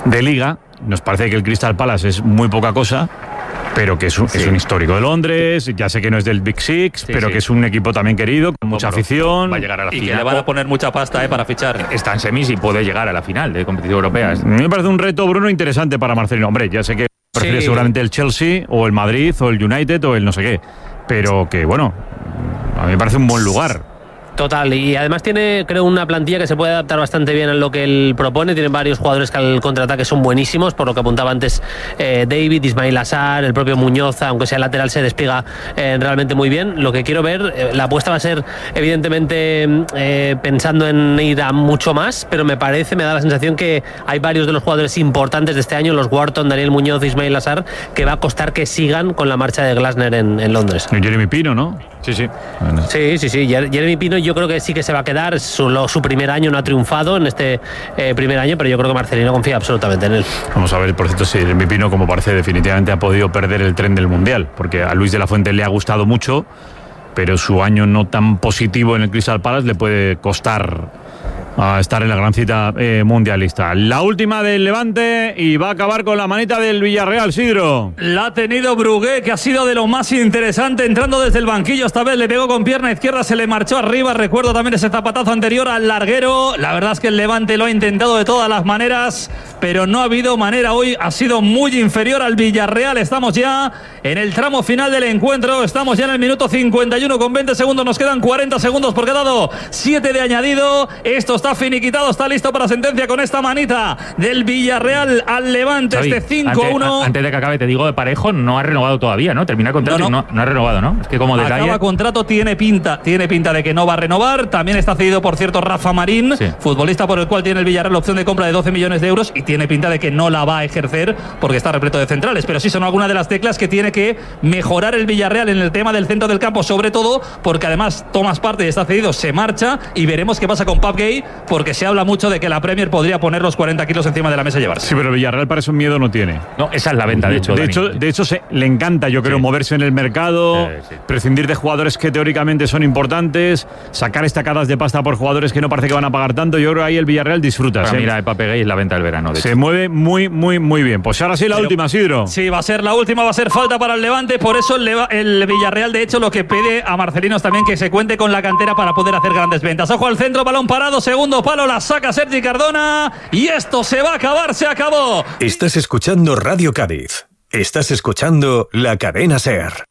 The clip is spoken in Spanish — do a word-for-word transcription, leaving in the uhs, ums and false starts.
de Liga. Nos parece que el Crystal Palace es muy poca cosa, pero que es un, sí. es un histórico de Londres. Ya sé que no es del Big Six, sí, pero sí. que es un equipo también querido, con mucha afición. Va a llegar a la y final. Y que le van a poner mucha pasta eh, para fichar. Está en semis y puede llegar a la final de competición europea. A mí me parece un reto, Bruno, interesante para Marcelino. Hombre, ya sé que prefiere sí. seguramente el Chelsea, o el Madrid, o el United, o el no sé qué. Pero que, bueno, a mí me parece un buen lugar. Total, y además tiene, creo, una plantilla que se puede adaptar bastante bien a lo que él propone. Tiene varios jugadores que al contraataque son buenísimos, por lo que apuntaba antes eh, David, Ismail Assar, el propio Muñoz, aunque sea lateral, se despliega eh, realmente muy bien. Lo que quiero ver, eh, la apuesta va a ser evidentemente eh, pensando en ir a mucho más, pero me parece, me da la sensación que hay varios de los jugadores importantes de este año, los Wharton, Daniel Muñoz, Ismail Assar, que va a costar que sigan con la marcha de Glasner en, en Londres. Y Jeremy Pino, ¿no? Sí, sí. Bueno. Sí, sí, sí. Jeremy Pino yo creo que sí que se va a quedar. Solo su primer año no ha triunfado en este eh, primer año, pero yo creo que Marcelino confía absolutamente en él. Vamos a ver, por cierto, si Jeremy Pino, como parece, definitivamente ha podido perder el tren del Mundial, porque a Luis de la Fuente le ha gustado mucho, pero su año no tan positivo en el Crystal Palace le puede costar a estar en la gran cita eh, mundialista. La última del Levante y va a acabar con la manita del Villarreal, Sidro. La ha tenido Brugué, que ha sido de lo más interesante, entrando desde el banquillo. Esta vez le pegó con pierna izquierda, se le marchó arriba. Recuerdo también ese zapatazo anterior al larguero. La verdad es que el Levante lo ha intentado de todas las maneras, pero no ha habido manera hoy. Ha sido muy inferior al Villarreal. Estamos ya en el tramo final del encuentro. Estamos ya en el minuto cincuenta y uno con veinte segundos. Nos quedan cuarenta segundos porque ha dado siete de añadido. Esto está finiquitado, está listo para sentencia con esta manita del Villarreal al Levante. Xavi, este cinco a uno. Antes, antes de que acabe, te digo, de Parejo no ha renovado todavía, ¿no? Termina contrato no, no. y no, no ha renovado, ¿no? Es que como detalle... Acaba contrato, tiene pinta, tiene pinta de que no va a renovar. También está cedido, por cierto, Rafa Marín, sí. futbolista por el cual tiene el Villarreal la opción de compra de doce millones de euros y tiene pinta de que no la va a ejercer porque está repleto de centrales. Pero sí son algunas de las teclas que tiene que mejorar el Villarreal en el tema del centro del campo, sobre todo porque además Thomas Partey está cedido, se marcha y veremos qué pasa con Pape Gueye, porque se habla mucho de que la Premier podría poner los cuarenta kilos encima de la mesa y llevarse. Sí, pero Villarreal para eso miedo no tiene. No, esa es la venta, de hecho. De Dani. hecho, de hecho se, le encanta, yo creo, sí. moverse en el mercado, sí, sí. prescindir de jugadores que teóricamente son importantes, sacar estacadas de pasta por jugadores que no parece que van a pagar tanto. Yo creo que ahí el Villarreal disfruta. Pero mira, Pape Gueye es la venta del verano. De se hecho. mueve muy, muy, muy bien. Pues ahora sí la pero, última, Sidro. Sí, va a ser la última, va a ser falta para el Levante. Por eso el, Leva, el Villarreal, de hecho, lo que pide a Marcelinos también que se cuente con la cantera para poder hacer grandes ventas. Ojo al centro, balón parado, segundo palo, la saca Sergi Cardona y esto se va a acabar, se acabó. Estás escuchando Radio Cádiz. Estás escuchando La Cadena SER.